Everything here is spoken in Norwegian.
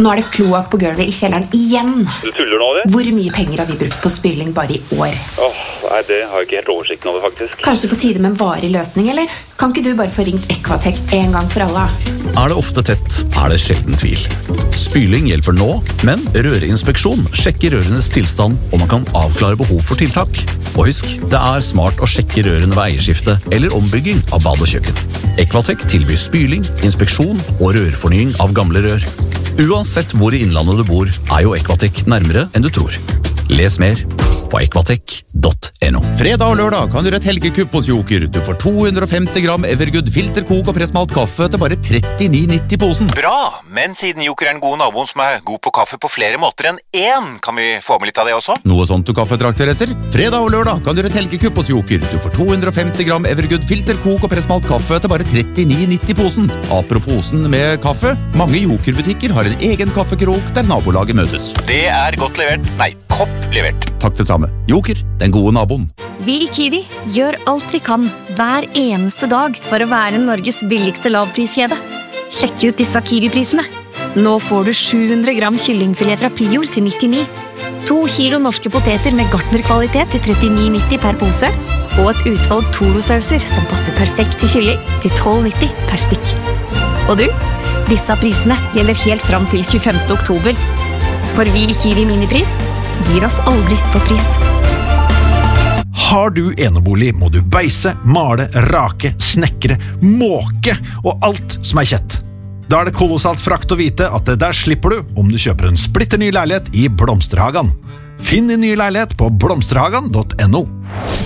Nå det kloakk på gulvet I kjelleren igjen. Du tuller nå, det? Hvor mye penger har vi brukt på spyling bare I år? Nei, det har jeg ikke helt oversikten over, faktisk. Kanskje på tide med en varig løsning, eller? Kan ikke du bare få ringt Equatech en gang for alle? Det ofte tett, det sjelden tvil. Spyling hjelper nå, men rørinspeksjon sjekker rørenes tilstand, og man kan avklare behov for tiltak. Og husk, det smart å sjekke rørene ved eierskifte eller ombygging av bad og kjøkken. Equatech tilbyr spyling, inspeksjon og rørfornying av gamle rør. Uansett hvor I innlandet du bor, jo Equatech nærmere enn du tror. Les mer på equatech.no. Fredag og lørdag kan du gjøre et helgekupp hos Joker. Du får 250 gram Evergood filter, kok og pressmalt kaffe til bare 39,90 posen. Bra, men siden Joker en god naboen som god på kaffe på flere måter enn én, kan vi få med litt av det også? Noe sånt du kaffetrakter etter? Fredag og lørdag kan du gjøre et helgekupp hos Joker. Du får 250 gram Evergood filter, kok og pressmalt kaffe til bare 39,90 posen. Apropos posen med kaffe, mange Joker-butikker har en egen kaffekrok der nabolaget møtes. Det godt levert. Nei, kopp levert. Takk det samme. Joker, den gode naboen. Vi I Kiwi gjør alt vi kan hver eneste dag for å være Norges billigste lavpriskjede. Sjekk ut disse Kiwi-prisene. Nå får du 700 gram kyllingfilet fra Prior til 99, 2 kilo norske poteter med gartnerkvalitet til 39,90 per pose, og et utvalg Toro-sauser som passer perfekt til kylling til 12,90 per stykk. Og du, disse prisene gjelder helt fram til 25. oktober. For vi I Kiwi Minipris gir oss aldri på pris. Har du enebolig, må du beise, male, rake, snekre, måke og alt som kjett. Da det kolossalt frakt å vite at der slipper du om du kjøper en splitter ny leilighet I Blomsterhagen. Finn din nye leilighet på blomsterhagen.no.